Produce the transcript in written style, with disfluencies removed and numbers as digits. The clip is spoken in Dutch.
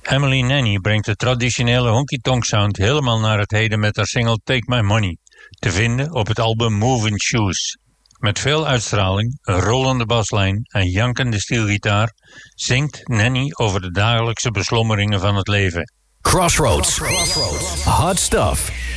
Emily Nanny brengt de traditionele honky-tonk sound helemaal naar het heden met haar single Take My Money, te vinden op het album Moving Shoes. Met veel uitstraling, een rollende baslijn en jankende steelgitaar zingt Nanny over de dagelijkse beslommeringen van het leven. Crossroads. Hot stuff.